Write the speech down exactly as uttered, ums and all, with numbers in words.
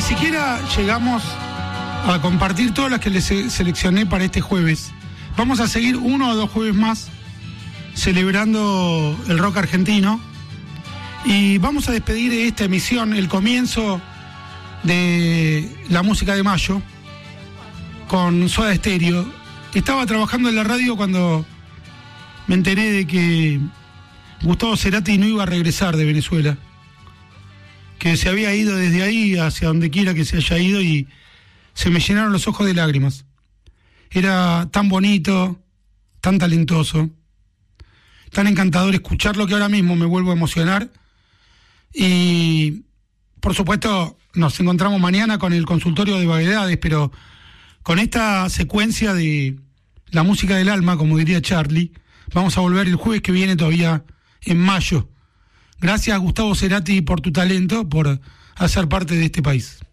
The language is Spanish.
siquiera llegamos a compartir todas las que les seleccioné para este jueves. Vamos a seguir uno o dos jueves más celebrando el rock argentino y vamos a despedir esta emisión, el comienzo de la música de mayo con Soda Stereo. Estaba trabajando en la radio cuando me enteré de que Gustavo Cerati no iba a regresar de Venezuela, que se había ido desde ahí hacia donde quiera que se haya ido, y se me llenaron los ojos de lágrimas. Era tan bonito, tan talentoso, tan encantador escucharlo, que ahora mismo me vuelvo a emocionar. Y por supuesto nos encontramos mañana con el consultorio de vaguedades, pero con esta secuencia de la música del alma, como diría Charlie, vamos a volver el jueves que viene, todavía en mayo. Gracias, Gustavo Cerati, por tu talento, por hacer parte de este país.